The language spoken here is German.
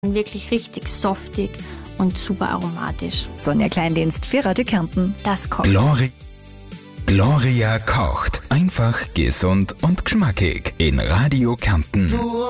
Wirklich richtig softig und super aromatisch. Sonja Kleindienst für Radio Kärnten. Das kocht. Gloria kocht. Einfach, gesund und geschmackig. In Radio Kärnten.